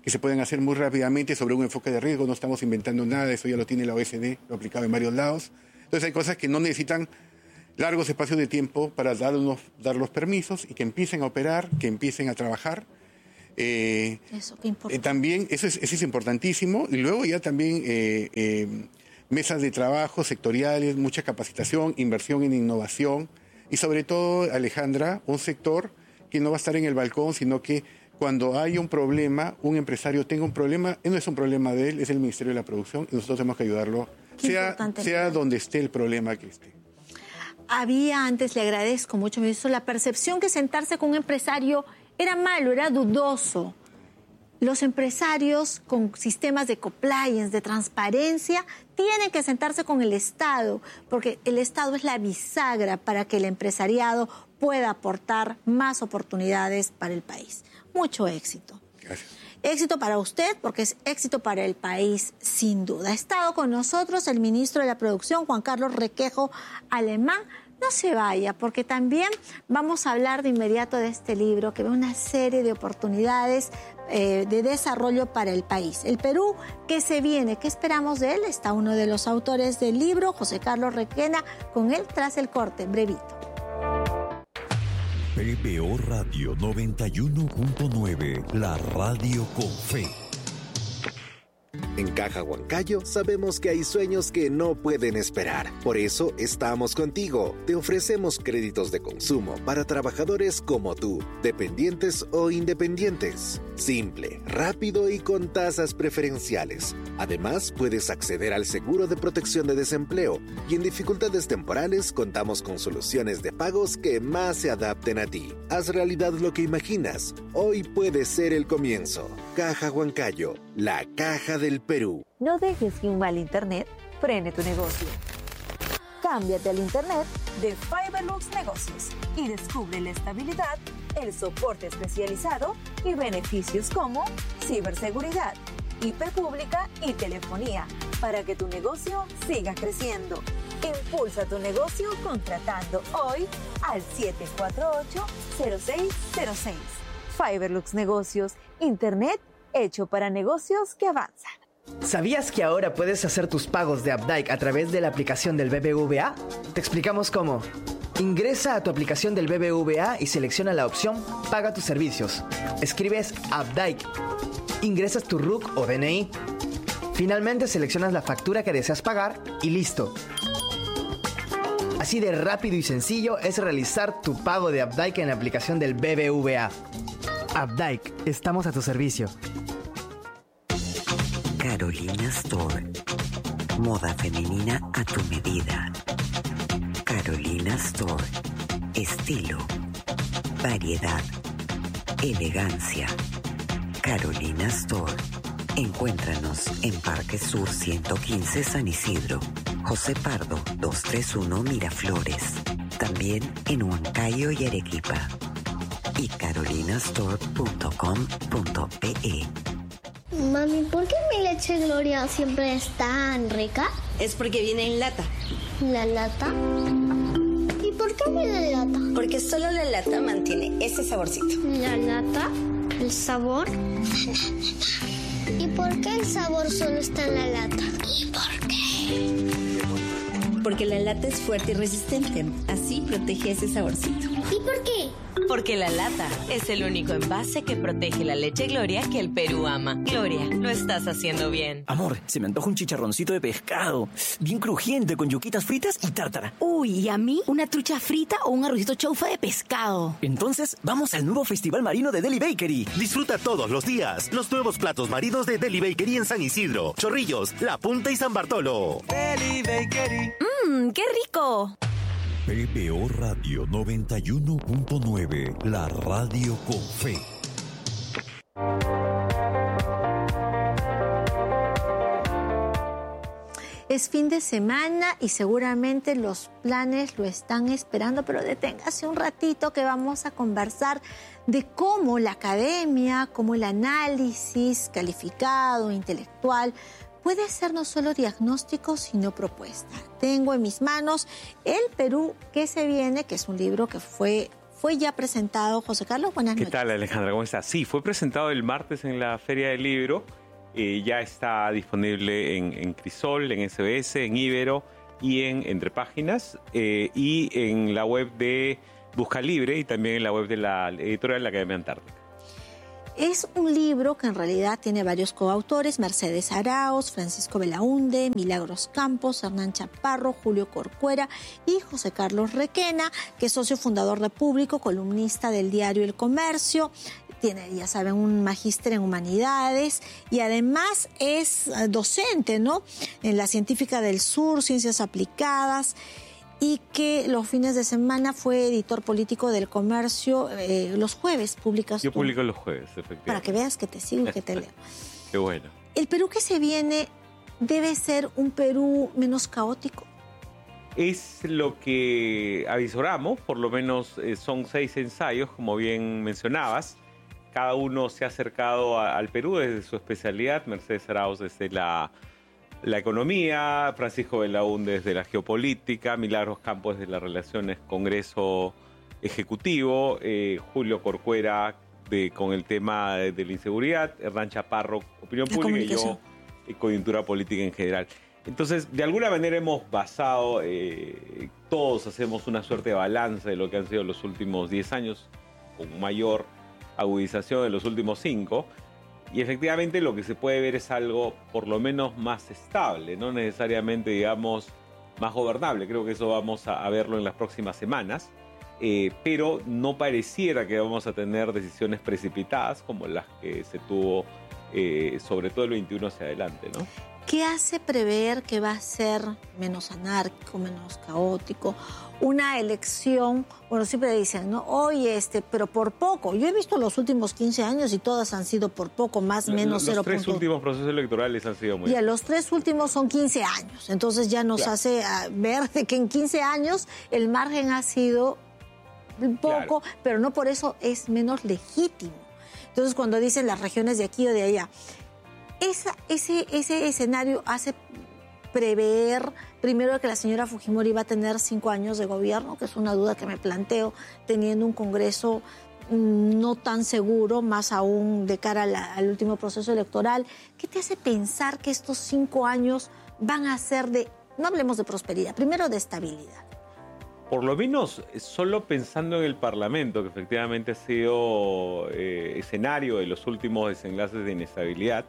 que se pueden hacer muy rápidamente sobre un enfoque de riesgo. No estamos inventando nada, eso ya lo tiene la OECD, lo ha aplicado en varios lados. Entonces hay cosas que no necesitan largos espacios de tiempo para dar los permisos y que empiecen a operar, que empiecen a trabajar. Eso, qué importante. También, eso es importantísimo. Y luego ya también mesas de trabajo sectoriales, mucha capacitación, inversión en innovación y sobre todo, Alejandra, un sector que no va a estar en el balcón, sino que cuando hay un problema, un empresario tenga un problema, no es un problema de él, es el Ministerio de la Producción y nosotros tenemos que ayudarlo, sea donde esté el problema que esté. Había antes, le agradezco mucho, ministro, la percepción que sentarse con un empresario era malo, era dudoso. Los empresarios con sistemas de compliance, de transparencia, tienen que sentarse con el Estado, porque el Estado es la bisagra para que el empresariado pueda aportar más oportunidades para el país. Mucho éxito. Gracias. Éxito para usted, porque es éxito para el país, sin duda. Ha estado con nosotros el ministro de la Producción, Juan Carlos Requejo Alemán. No se vaya, porque también vamos a hablar de inmediato de este libro que ve una serie de oportunidades de desarrollo para el país. El Perú, ¿qué se viene? ¿Qué esperamos de él? Está uno de los autores del libro, José Carlos Requena, con él tras el corte, brevito. PBO Radio 91.9, la radio con fe. En Caja Huancayo sabemos que hay sueños que no pueden esperar. Por eso estamos contigo. Te ofrecemos créditos de consumo para trabajadores como tú, dependientes o independientes. Simple, rápido y con tasas preferenciales. Además, puedes acceder al seguro de protección de desempleo y en dificultades temporales contamos con soluciones de pagos que más se adapten a ti. Haz realidad lo que imaginas. Hoy puede ser el comienzo. Caja Huancayo, la caja del Perú. No dejes que un mal internet frene tu negocio. Cámbiate al internet de Fiberlux Negocios y descubre la estabilidad, el soporte especializado y beneficios como ciberseguridad, IP pública y telefonía para que tu negocio siga creciendo. Impulsa tu negocio contratando hoy al 748-0606. Fiberlux Negocios, internet hecho para negocios que avanzan. ¿Sabías que ahora puedes hacer tus pagos de Updike a través de la aplicación del BBVA? Te explicamos cómo. Ingresa a tu aplicación del BBVA y selecciona la opción Paga tus servicios. Escribes Updike. Ingresas tu RUC o DNI. Finalmente seleccionas la factura que deseas pagar y listo. Así de rápido y sencillo es realizar tu pago de Updike en la aplicación del BBVA. Updike, estamos a tu servicio. Carolina Store. Moda femenina a tu medida. Carolina Store. Estilo. Variedad. Elegancia. Carolina Store. Encuéntranos en Parque Sur 115 San Isidro. José Pardo 231 Miraflores. También en Huancayo y Arequipa. Y carolinastore.com.pe. Mami, ¿por qué mi leche Gloria siempre es tan rica? Es porque viene en lata. ¿La lata? ¿Y por qué viene en lata? Porque solo la lata mantiene ese saborcito. ¿La lata? ¿El sabor? ¿Y por qué el sabor solo está en la lata? ¿Y por qué? Porque la lata es fuerte y resistente. Así protege ese saborcito. ¿Y por qué? Porque la lata es el único envase que protege la leche Gloria que el Perú ama. Gloria, lo estás haciendo bien. Amor, se me antoja un chicharroncito de pescado. Bien crujiente, con yuquitas fritas y tártara. Uy, ¿y a mí? ¿Una trucha frita o un arrocito chaufa de pescado? Entonces, vamos al nuevo Festival Marino de Deli Bakery. Disfruta todos los días los nuevos platos marinos de Deli Bakery en San Isidro, Chorrillos, La Punta y San Bartolo. Deli Bakery. ¡Qué rico! PBO Radio 91.9, la radio con fe. Es fin de semana y seguramente los planes lo están esperando, pero deténgase un ratito que vamos a conversar de cómo la academia, cómo el análisis calificado, intelectual, puede ser no solo diagnóstico, sino propuesta. Tengo en mis manos El Perú que se viene, que es un libro que fue fue ya presentado. José Carlos, buenas noches. ¿Qué tal, Alejandra? ¿Cómo estás? Sí, fue presentado el martes en la Feria del Libro. Ya está disponible en Crisol, en SBS, en Ibero y en Entre Páginas, y en la web de Busca Libre y también en la web de la editorial La Academia Antártica. Es un libro que en realidad tiene varios coautores: Mercedes Arauz, Francisco Belaunde, Milagros Campos, Hernán Chaparro, Julio Corcuera y José Carlos Requena, que es socio fundador de Público, columnista del diario El Comercio. Tiene, ya saben, un magíster en humanidades y además es docente, ¿no?, en la Científica del Sur, Ciencias Aplicadas, y que los fines de semana fue editor político del Comercio. Los jueves publicas Yo tú. publico los jueves, efectivamente. Para que veas que te sigo y que te leo. Qué bueno. ¿El Perú que se viene debe ser un Perú menos caótico? Es lo que avisoramos, por lo menos son 6 ensayos, como bien mencionabas. Cada uno se ha acercado al Perú desde su especialidad. Mercedes Arauz desde la economía, Francisco Belaúnde desde la geopolítica, Milagros Campos desde las relaciones Congreso-Ejecutivo, Julio Corcuera con el tema de la inseguridad, Hernán Chaparro, opinión pública, y yo, coyuntura política en general. Entonces, de alguna manera hemos basado, todos hacemos una suerte de balance de lo que han sido los últimos 10 años, con mayor agudización en los últimos 5, y efectivamente lo que se puede ver es algo por lo menos más estable, no necesariamente, digamos, más gobernable. Creo que eso vamos a verlo en las próximas semanas, pero no pareciera que vamos a tener decisiones precipitadas como las que se tuvo, sobre todo el 21 hacia adelante, ¿no? ¿Qué hace prever que va a ser menos anárquico, menos caótico? Una elección, bueno, siempre dicen, ¿no? Oye, pero por poco. Yo he visto los últimos 15 años y todas han sido por poco, más, menos, 0. Los 3 últimos procesos electorales han sido muy... Y a los 3 últimos son 15 años. Entonces ya nos hace ver de que en 15 años el margen ha sido poco, pero no por eso es menos legítimo. Entonces cuando dicen las regiones de aquí o de allá, ese escenario hace prever, primero, que la señora Fujimori va a tener 5 años de gobierno, que es una duda que me planteo, teniendo un Congreso no tan seguro, más aún de cara al último proceso electoral. ¿Qué te hace pensar que estos 5 años van a ser no hablemos de prosperidad, primero de estabilidad? Por lo menos, solo pensando en el Parlamento, que efectivamente ha sido escenario de los últimos desenlaces de inestabilidad,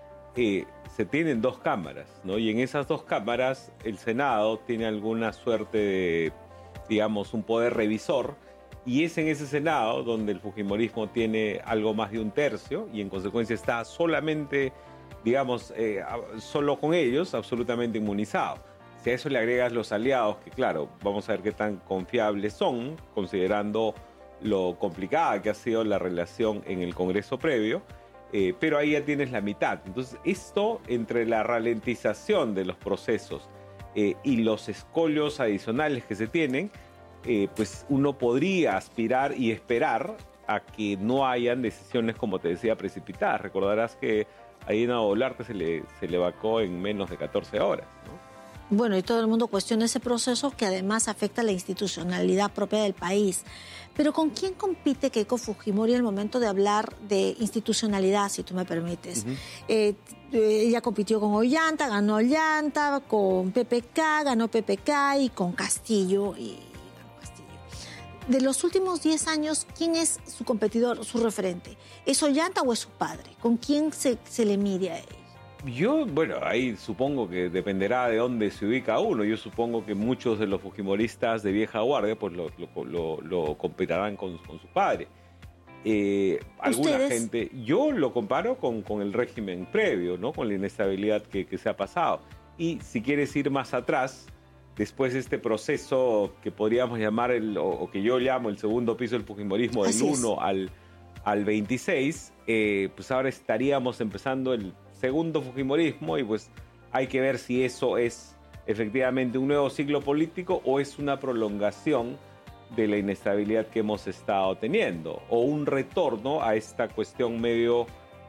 se tienen 2 cámaras, ¿no? Y en esas 2 cámaras el Senado tiene alguna suerte de, digamos, un poder revisor, y es en ese Senado donde el fujimorismo tiene algo más de 1/3 y en consecuencia está solamente, digamos, solo con ellos, absolutamente inmunizado. Si a eso le agregas los aliados, que claro, vamos a ver qué tan confiables son, considerando lo complicada que ha sido la relación en el Congreso previo, pero ahí ya tienes la mitad. Entonces, esto, entre la ralentización de los procesos y los escollos adicionales que se tienen, pues uno podría aspirar y esperar a que no hayan decisiones, como te decía, precipitadas. Recordarás que a Dina Boluarte se le vacó en menos de 14 horas, ¿no? Bueno, y todo el mundo cuestiona ese proceso que además afecta la institucionalidad propia del país. Pero ¿con quién compite Keiko Fujimori en el momento de hablar de institucionalidad, si tú me permites? Ella compitió con Ollanta, ganó Ollanta, con PPK, ganó PPK, y con Castillo, y ganó Castillo. De los últimos 10 años, ¿quién es su competidor, su referente? ¿Es Ollanta o es su padre? ¿Con quién se le mide a ella? Yo, bueno, ahí supongo que dependerá de dónde se ubica uno. Yo supongo que muchos de los fujimoristas de vieja guardia pues lo compararán con su padre. Alguna gente, yo lo comparo con el régimen previo, ¿no? Con la inestabilidad que se ha pasado. Y si quieres ir más atrás, después de este proceso que podríamos llamar, o que yo llamo el segundo piso del fujimorismo, del 1 al 26, pues ahora estaríamos empezando el segundo fujimorismo, y pues hay que ver si eso es efectivamente un nuevo ciclo político o es una prolongación de la inestabilidad que hemos estado teniendo, o un retorno a esta cuestión medio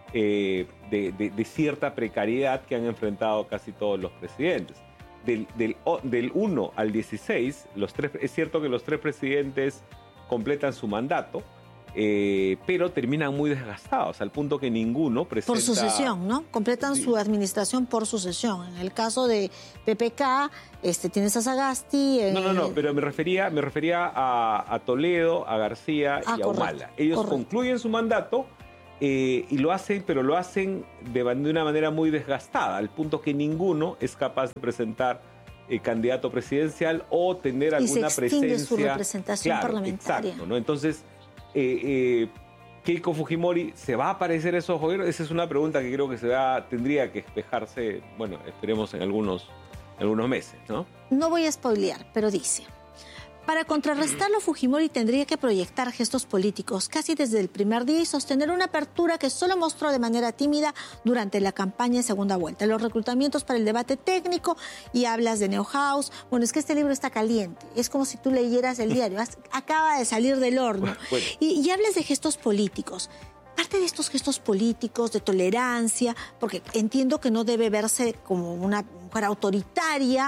de cierta precariedad que han enfrentado casi todos los presidentes. Del 1 al 16, es cierto que los 3 presidentes completan su mandato, pero terminan muy desgastados, al punto que ninguno presenta... Por sucesión, ¿no? Completan su administración por sucesión. En el caso de PPK, tienes a Sagasti... No, pero me refería a Toledo, a García y a Humala. Ellos concluyen su mandato y lo hacen, pero lo hacen de una manera muy desgastada, al punto que ninguno es capaz de presentar candidato presidencial o tener alguna presencia... Y se extingue su representación parlamentaria. Exacto, ¿no? Entonces, ¿Keiko Fujimori se va a parecer a esos gobiernos? Esa es una pregunta que creo que tendría que despejarse, bueno, esperemos en algunos meses, ¿no? No voy a spoilear, pero dice... Para contrarrestarlo, Fujimori tendría que proyectar gestos políticos casi desde el primer día y sostener una apertura que solo mostró de manera tímida durante la campaña en segunda vuelta. Los reclutamientos para el debate técnico y hablas de Neo House. Bueno, es que este libro está caliente. Es como si tú leyeras el diario. Acaba de salir del horno. Bueno. Y hablas de gestos políticos. Parte de estos gestos políticos, de tolerancia, porque entiendo que no debe verse como una mujer autoritaria,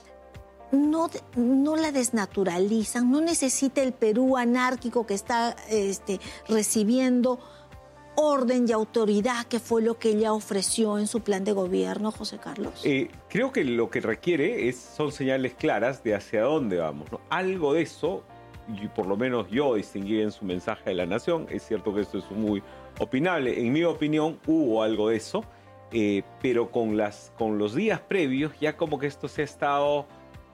no la desnaturalizan, no necesita el Perú anárquico que está recibiendo orden y autoridad, que fue lo que ella ofreció en su plan de gobierno, José Carlos. Creo que lo que requiere son señales claras de hacia dónde vamos, ¿no? Algo de eso, y por lo menos yo distinguí en su mensaje de la Nación. Es cierto que esto es muy opinable. En mi opinión hubo algo de eso, pero con los días previos ya como que esto se ha estado...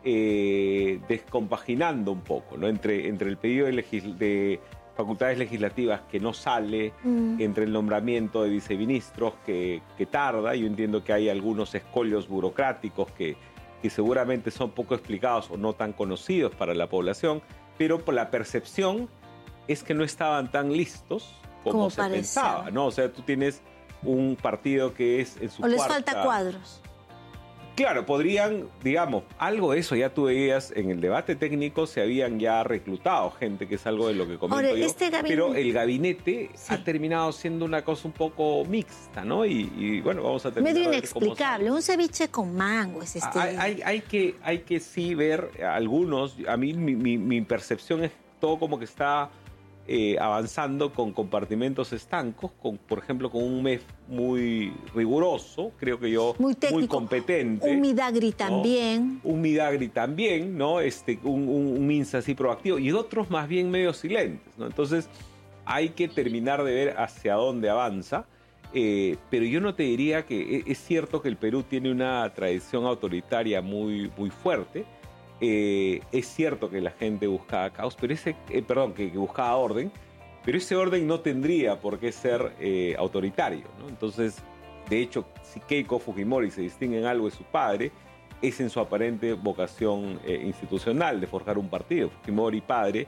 descompaginando un poco, ¿no? Entre el pedido de facultades legislativas que no sale, entre el nombramiento de viceministros que tarda. Yo entiendo que hay algunos escollos burocráticos que seguramente son poco explicados o no tan conocidos para la población, pero por la percepción es que no estaban tan listos como se pensaba, ¿no? O sea, tú tienes un partido que es en su o les falta cuadros. Claro, podrían, digamos, algo de eso ya tú veías en el debate técnico, se habían ya reclutado gente, que es algo de lo que comento yo, pero el gabinete ha terminado siendo una cosa un poco mixta, ¿no? Y bueno, vamos a terminar. Medio inexplicable, un ceviche con mango es Hay que sí ver algunos, a mí mi percepción es todo como que está avanzando con compartimentos estancos, por ejemplo, con un MEF muy riguroso, creo que yo, muy competente. Un Midagri también. Un Midagri también, ¿no? Un MINSA así proactivo, y otros más bien medio silentes, ¿no? Entonces, hay que terminar de ver hacia dónde avanza, pero yo no te diría que es cierto que el Perú tiene una tradición autoritaria muy, muy fuerte. Es cierto que la gente buscaba caos, pero que buscaba orden, pero ese orden no tendría por qué ser autoritario, ¿no? Entonces, de hecho, si Keiko Fujimori se distingue en algo de su padre, es en su aparente vocación institucional de forjar un partido. Fujimori padre,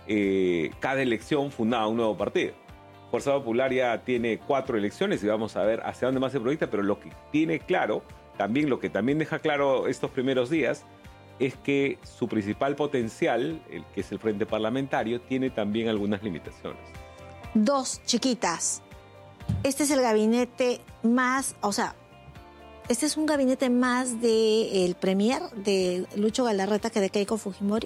cada elección fundaba un nuevo partido. Fuerza Popular ya tiene 4 elecciones y vamos a ver hacia dónde más se proyecta, pero lo que tiene claro, lo que también deja claro estos primeros días, es que su principal potencial, que es el Frente Parlamentario, tiene también algunas limitaciones. 2 chiquitas. Este es el gabinete más, este es un gabinete más del Premier, de Lucho Galarreta, que de Keiko Fujimori.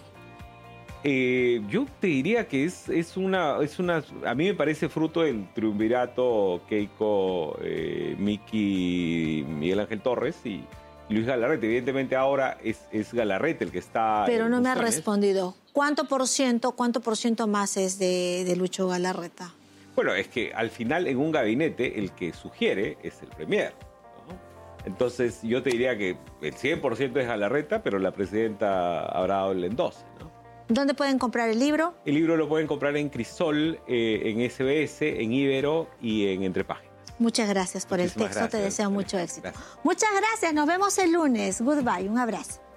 Yo te diría que es una, a mí me parece fruto del triunvirato Keiko, Miki, Miguel Ángel Torres y Luis Galarreta. Evidentemente ahora es Galarreta el que está... Pero no me ha respondido. ¿Cuánto por ciento más es de Lucho Galarreta? Bueno, es que al final en un gabinete el que sugiere es el Premier, ¿no? Entonces yo te diría que el 100% es Galarreta, pero la presidenta habrá dado el 12, ¿no? ¿Dónde pueden comprar el libro? El libro lo pueden comprar en Crisol, en SBS, en Ibero y en Entre Páginas. Muchas gracias por el texto, te deseo mucho éxito. Muchas gracias, nos vemos el lunes. Goodbye, un abrazo.